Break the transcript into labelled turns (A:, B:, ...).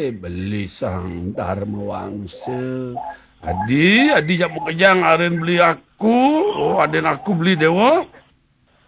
A: beli sang Dharma Wangsa. Adi jak mau kejang aren beli aku. Oh, aden aku beli dewa.